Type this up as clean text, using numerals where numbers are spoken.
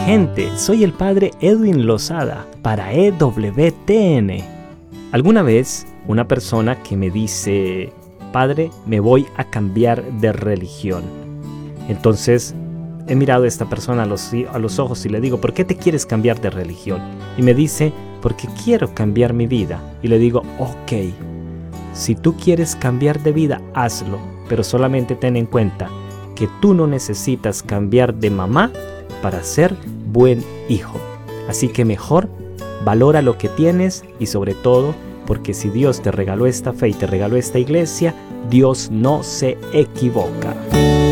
gente, soy el padre Edwin Lozada para EWTN. Alguna vez una persona que me dice, padre, me voy a cambiar de religión. Entonces he mirado a esta persona a los ojos y le digo, ¿por qué te quieres cambiar de religión? Y me dice, porque quiero cambiar mi vida. Y le digo, ok, si tú quieres cambiar de vida, hazlo, pero solamente ten en cuenta que tú no necesitas cambiar de mamá para ser buen hijo. Así que mejor valora lo que tienes y sobre todo, porque si Dios te regaló esta fe y te regaló esta iglesia, Dios no se equivoca.